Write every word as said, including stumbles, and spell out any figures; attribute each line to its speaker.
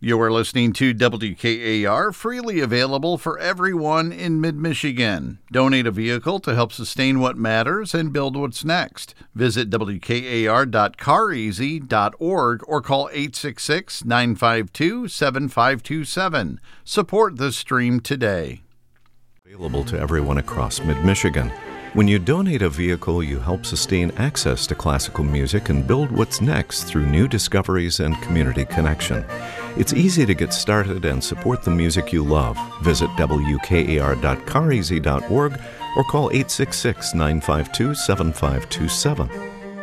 Speaker 1: You are listening to W K A R, freely available for everyone in mid-Michigan. Donate a vehicle to help sustain what matters and build what's next. Visit W K A R dot car easy dot org or call eight six six, nine five two, seven five two seven. Support the stream today.
Speaker 2: Available to everyone across mid-Michigan. When you donate a vehicle, you help sustain access to classical music and build what's next through new discoveries and community connection. It's easy to get started and support the music you love. Visit W K A R dot car easy dot org or call eight six six, nine five two, seven five two seven.